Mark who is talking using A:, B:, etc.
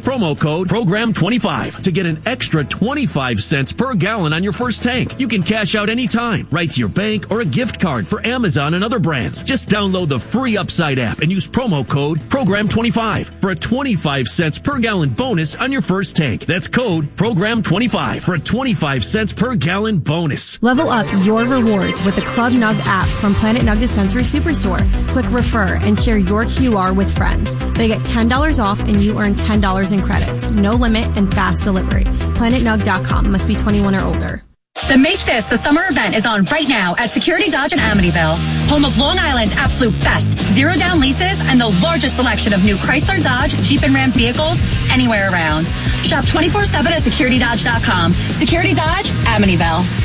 A: promo code PROGRAM25 to get an extra 25 cents per gallon on your first tank. You can cash out anytime, right to your bank or a gift card for Amazon and other brands. Just download the free Upside app and use promo code PROGRAM25 for a 25 cents per gallon bonus on your first tank. That's code PROGRAM25 for a 25 cents per gallon bonus.
B: Level up your rewards with the Club Nug app from Planet Nug Dispensary Superstore. Click Refer and share your QR with friends. They get $10 off and you earn $10 in credits. No limit and fast delivery. PlanetNug.com. Must be 21 or older.
C: The Make This the Summer event is on right now at Security Dodge in Amityville, home of Long Island's absolute best zero-down leases and the largest selection of new Chrysler, Dodge, Jeep, and Ram vehicles anywhere around. Shop 24/7 at SecurityDodge.com. Security Dodge, Amityville.